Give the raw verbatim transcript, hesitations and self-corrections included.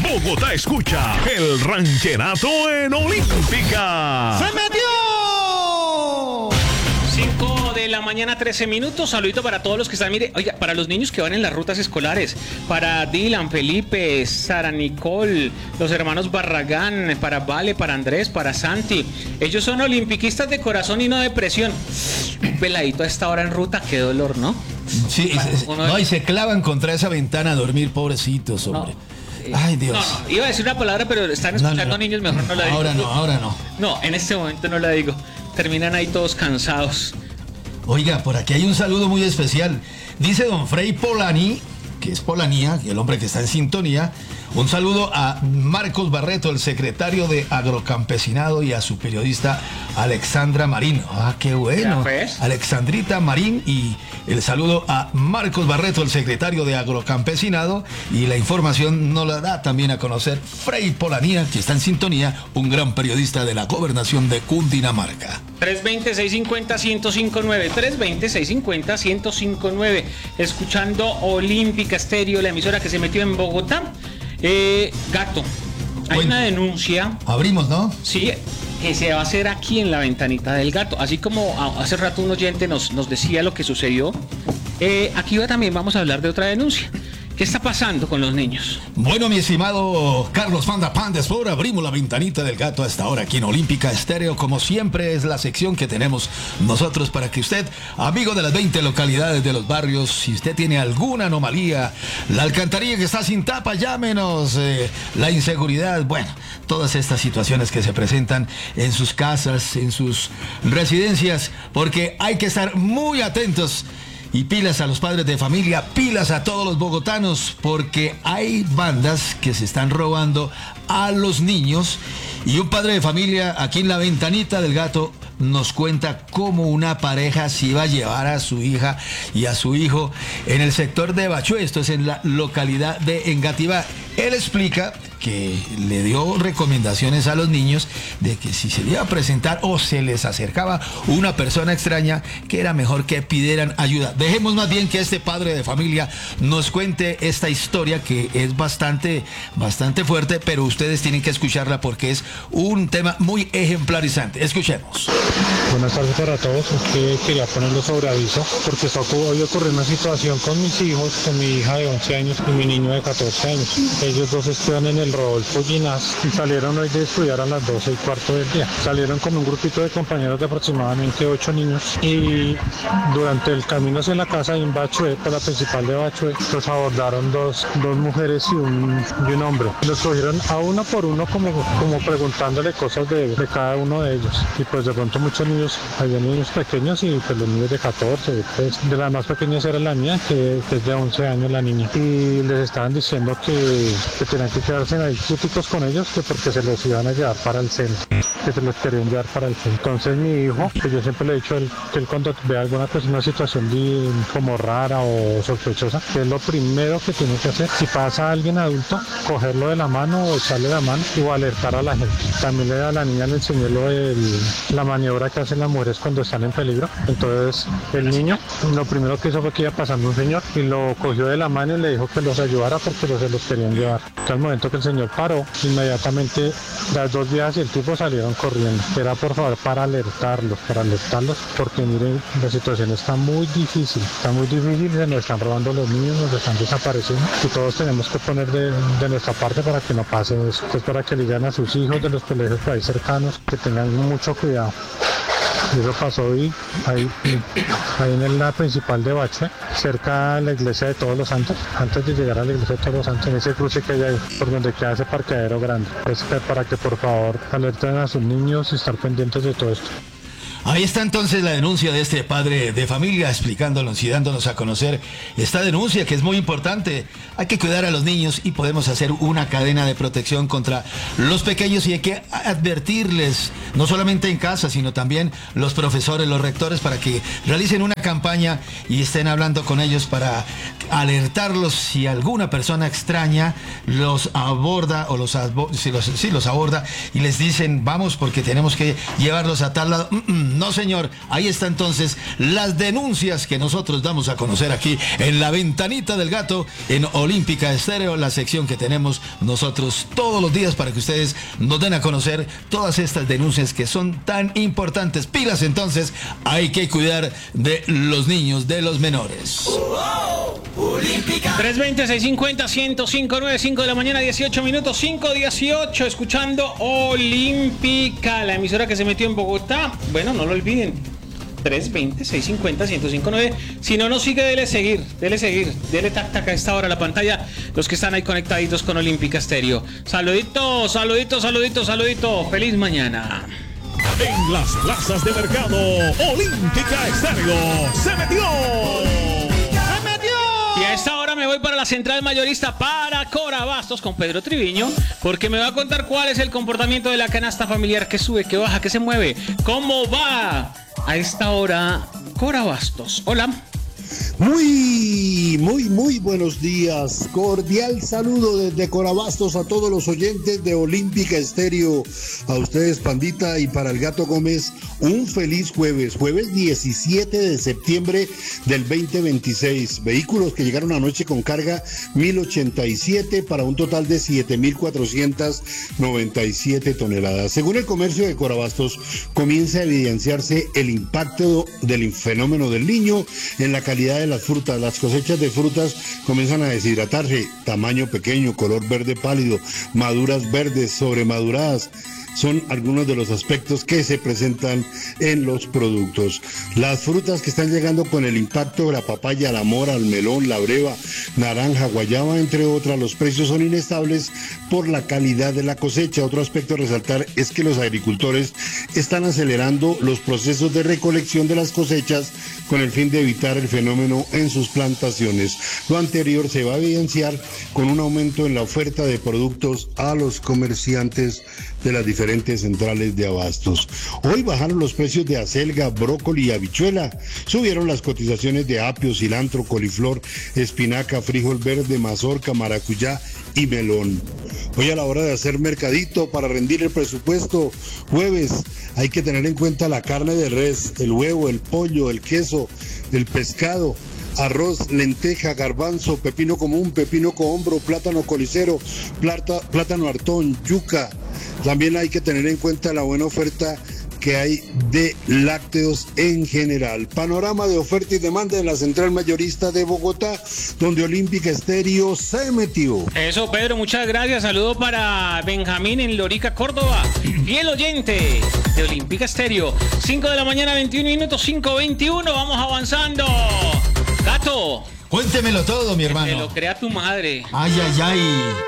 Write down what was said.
Bogotá escucha el rancherato en Olímpica. ¡Se metió! cinco de la mañana, trece minutos. Saludito para todos los que están, mire, oiga, para los niños que van en las rutas escolares, para Dylan, Felipe, Sara Nicole, los hermanos Barragán, para Vale, para Andrés, para Santi. Ellos son olimpiquistas de corazón y no de presión. Un peladito a esta hora en ruta, qué dolor, ¿no? Sí, es, no, y se clavan contra esa ventana a dormir, pobrecitos, hombre. No. Ay, Dios. No, no, iba a decir una palabra, pero están escuchando no, no, no. niños, mejor no la digo. Ahora no, ahora no. No, en este momento no la digo. Terminan ahí todos cansados. Oiga, por aquí hay un saludo muy especial. Dice don Frei Polani, que es Polanía, el hombre que está en sintonía. Un saludo a Marcos Barreto, el secretario de Agrocampesinado, y a su periodista Alexandra Marín. Ah, qué bueno. Alexandrita Marín, y el saludo a Marcos Barreto, el secretario de Agrocampesinado, y la información nos la da también a conocer Frei Polanía, que está en sintonía, un gran periodista de la gobernación de Cundinamarca. tres veinte, seiscientos cincuenta, ciento cincuenta y nueve, tres veinte, seiscientos cincuenta, ciento cincuenta y nueve, escuchando Olímpica Estéreo, la emisora que se metió en Bogotá. Eh, Gato, hay bueno, una denuncia. Abrimos, ¿no? Sí, que se va a hacer aquí en la ventanita del Gato. Así como hace rato un oyente nos, nos decía lo que sucedió, eh, aquí va, también vamos a hablar de otra denuncia. ¿Qué está pasando con los niños? Bueno, mi estimado Carlos Panda Pandes, por abrimos la ventanita del Gato a esta hora aquí en Olímpica Estéreo. Como siempre, es la sección que tenemos nosotros para que usted, amigo de las veinte localidades de los barrios, si usted tiene alguna anomalía, la alcantarilla que está sin tapa, llámenos, eh, la inseguridad, bueno, todas estas situaciones que se presentan en sus casas, en sus residencias, porque hay que estar muy atentos. Y pilas a los padres de familia, pilas a todos los bogotanos, porque hay bandas que se están robando a los niños. Y un padre de familia aquí en la ventanita del Gato nos cuenta cómo una pareja se iba a llevar a su hija y a su hijo en el sector de Bachué, esto es en la localidad de Engativá. Él explica que le dio recomendaciones a los niños de que si se le iba a presentar o se les acercaba una persona extraña, que era mejor que pidieran ayuda. Dejemos más bien que este padre de familia nos cuente esta historia, que es bastante, bastante fuerte, pero ustedes tienen que escucharla porque es un tema muy ejemplarizante. Escuchemos. Buenas tardes para todos. Que quería ponerlo sobre aviso porque hoy ocurrió una situación con mis hijos, con mi hija de once años y mi niño de catorce años. Ellos dos estudian en el Rodolfo Ginás y salieron hoy de estudiar a las doce y cuarto del día. Salieron con un grupito de compañeros de aproximadamente ocho niños, y durante el camino hacia la casa en Bachué, por la principal de Bachué, los abordaron dos, dos mujeres y un, y un hombre. Los cogieron a uno por uno como, como preguntándole cosas de, de cada uno de ellos. Y pues de pronto muchos niños, había niños pequeños y pues los niños de catorce, pues, de las más pequeñas era la mía, que, que es de once años la niña. Y les estaban diciendo que, que tenían que quedarse ahí críticos con ellos, que porque se los iban a llevar para el centro, que se los querían llevar para el centro. Entonces mi hijo, que yo siempre le he dicho a él, que él cuando ve alguna pues, una situación de, como rara o sospechosa, que es lo primero que tiene que hacer. Si pasa a alguien adulto, cogerlo de la mano o echarle la mano o alertar a la gente. También le, a la niña le enseñé lo de la maniobra que hacen las mujeres cuando están en peligro. Entonces el niño, lo primero que hizo fue que iba pasando un señor y lo cogió de la mano y le dijo que los ayudara porque los, se los querían llevar. Entonces, al momento que el señor paró, inmediatamente las dos viejas y el tipo salieron corriendo. Era por favor para alertarlos, para alertarlos, porque miren, la situación está muy difícil, está muy difícil, se nos están robando los niños, nos están desapareciendo y todos tenemos que poner de, de nuestra parte para que no pase eso. Pues para que le digan a sus hijos de los colegios por ahí cercanos que tengan mucho cuidado. Y eso pasó hoy, ahí, ahí en la principal de Bachué, cerca de la iglesia de Todos los Santos, antes de llegar a la iglesia de Todos los Santos, en ese cruce que hay ahí, por donde queda ese parqueadero grande. Es para que por favor alerten a sus niños y estar pendientes de todo esto. Ahí está entonces la denuncia de este padre de familia explicándonos y dándonos a conocer esta denuncia que es muy importante. Hay que cuidar a los niños y podemos hacer una cadena de protección contra los pequeños, y hay que advertirles, no solamente en casa, sino también los profesores, los rectores, para que realicen una campaña y estén hablando con ellos para alertarlos si alguna persona extraña los aborda o los, si los, si los aborda y les dicen vamos porque tenemos que llevarlos a tal lado. Mm-mm. No, señor. Ahí está entonces las denuncias que nosotros damos a conocer aquí en la ventanita del gato en Olímpica Estéreo, la sección que tenemos nosotros todos los días para que ustedes nos den a conocer todas estas denuncias que son tan importantes. Pilas, entonces, hay que cuidar de los niños, de los menores. tres veinte, seiscientos cincuenta, ciento cinco punto nueve, cinco de la mañana, dieciocho minutos, cinco dieciocho, escuchando Olímpica, la emisora que se metió en Bogotá. Bueno, no lo olviden, tres veinte, seiscientos cincuenta, ciento cinco punto nueve. Si no nos sigue, dele seguir, dele seguir, dele tac tac a esta hora a la pantalla, los que están ahí conectaditos con Olímpica Estéreo. Saluditos, saluditos, saluditos, saluditos. Feliz mañana. En las plazas de mercado, Olímpica Estéreo se metió. Y a esta hora me voy para la central mayorista, para Corabastos, con Pedro Triviño, porque me va a contar cuál es el comportamiento de la canasta familiar, que sube, que baja, que se mueve. ¿Cómo va a esta hora Corabastos? Hola. Muy, muy, muy buenos días. Cordial saludo desde Corabastos a todos los oyentes de Olímpica Estéreo. A ustedes, Pandita, y para el Gato Gómez, un feliz jueves. Jueves diecisiete de septiembre del veinte veintiséis. Vehículos que llegaron anoche con carga mil ochenta y siete para un total de siete mil cuatrocientas noventa y siete toneladas. Según el comercio de Corabastos, comienza a evidenciarse el impacto del fenómeno del Niño en la calidad de las frutas. Las cosechas de frutas comienzan a deshidratarse, tamaño pequeño, color verde pálido, maduras verdes, sobremaduradas. Son algunos de los aspectos que se presentan en los productos. Las frutas que están llegando con el impacto, la papaya, la mora, el melón, la breva, naranja, guayaba, entre otras, los precios son inestables por la calidad de la cosecha. Otro aspecto a resaltar es que los agricultores están acelerando los procesos de recolección de las cosechas con el fin de evitar el fenómeno en sus plantaciones. Lo anterior se va a evidenciar con un aumento en la oferta de productos a los comerciantes de las diferentes centrales de abastos. Hoy bajaron los precios de acelga, brócoli y habichuela. Subieron las cotizaciones de apio, cilantro, coliflor, espinaca, frijol verde, mazorca, maracuyá y melón. Hoy, a la hora de hacer mercadito para rendir el presupuesto, jueves, hay que tener en cuenta la carne de res, el huevo, el pollo, el queso, el pescado, arroz, lenteja, garbanzo, pepino común, pepino cohombro, plátano colicero, plata, plátano hartón, yuca. También hay que tener en cuenta la buena oferta que hay de lácteos en general. Panorama de oferta y demanda en la central mayorista de Bogotá, donde Olímpica Estéreo se metió. Eso, Pedro, muchas gracias. Saludo para Benjamín en Lorica, Córdoba. Y el oyente de Olímpica Estéreo. cinco de la mañana, veintiún minutos, cinco veintiuno. Vamos avanzando. Gato. Cuéntemelo todo, mi hermano. Que te lo crea tu madre. Ay, ay, ay.